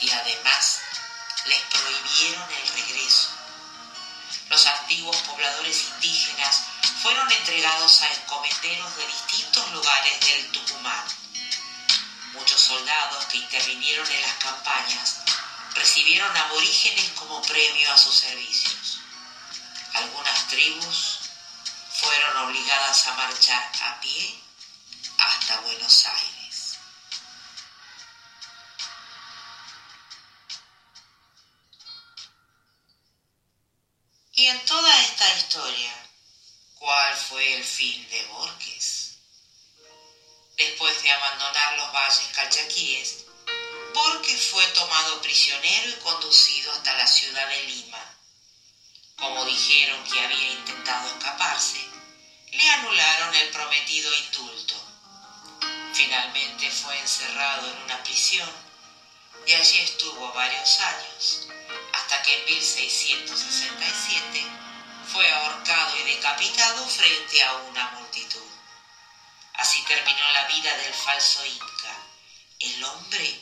y además les prohibieron el regreso. Los antiguos pobladores indígenas fueron entregados a encomenderos de distintos lugares del Tucumán. Muchos soldados que intervinieron en las campañas recibieron aborígenes como premio a sus servicios. Algunas tribus fueron obligadas a marchar a pie hasta Buenos Aires. Y en toda esta historia, ¿cuál fue el fin de Borges? Después de abandonar los valles calchaquíes, Borges fue tomado prisionero y conducido hasta la ciudad de Lima. Como dijeron que había intentado escaparse, le anularon el prometido indulto. Finalmente fue encerrado en una prisión y allí estuvo varios años, hasta que en 1667 fue ahorcado y decapitado frente a una multitud. Así terminó la vida del falso Inca, el hombre